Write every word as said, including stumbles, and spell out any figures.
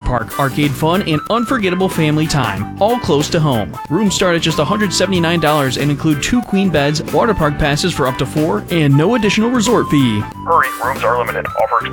park, arcade fun, and unforgettable family time, all close to home. Rooms start at just one hundred seventy-nine dollars and include two queen beds, water park passes for up to four, and no additional resort fee. Hurry, rooms are limited. Offer